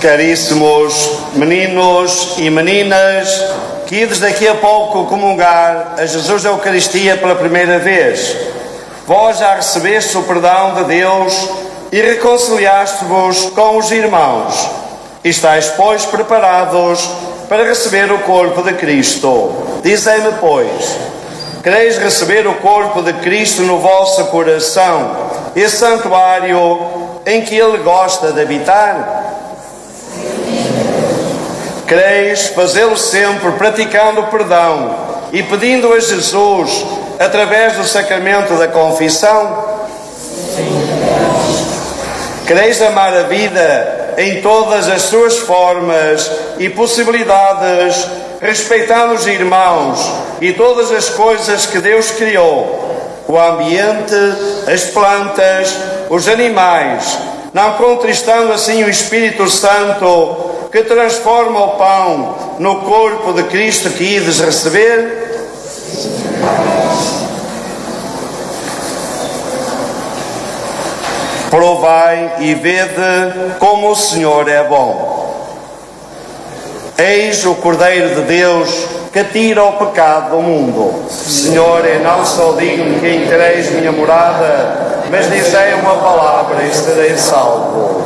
Caríssimos meninos e meninas, que ides daqui a pouco comungar a Jesus da Eucaristia pela primeira vez, vós já recebeste o perdão de Deus e reconciliaste-vos com os irmãos. E estáis, pois, preparados para receber o corpo de Cristo. Dizei-me, pois, quereis receber o corpo de Cristo no vosso coração, esse santuário em que Ele gosta de habitar? Quereis fazê-lo sempre praticando o perdão e pedindo a Jesus através do sacramento da confissão? Quereis amar a vida em todas as suas formas e possibilidades, respeitando os irmãos e todas as coisas que Deus criou, o ambiente, as plantas, os animais, não contristando assim o Espírito Santo, que transforma o pão no corpo de Cristo que ides receber? Provai e vede como o Senhor é bom. Eis o Cordeiro de Deus que tira o pecado do mundo. Senhor, eu não sou digno que entreis minha morada, mas dizei uma palavra e serei salvo.